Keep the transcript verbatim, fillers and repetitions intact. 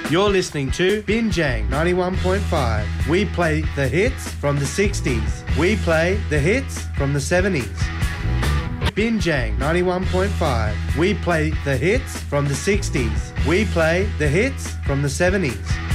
You're listening to Binjang ninety-one point five. We play the hits from the sixties. We play the hits from the seventies. Binjang ninety-one point five. We play the hits from the sixties. We play the hits from the seventies.